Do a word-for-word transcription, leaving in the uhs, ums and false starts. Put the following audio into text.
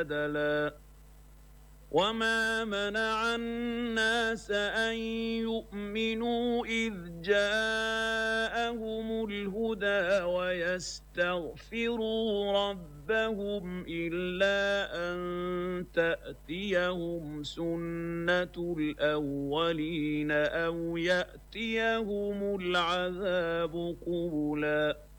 بدلا وما منع الناس أن يؤمنوا إذ جاءهم الهدى ويستغفروا ربهم إلا أن تأتيهم سنة الأولين أو يأتيهم العذاب قبلا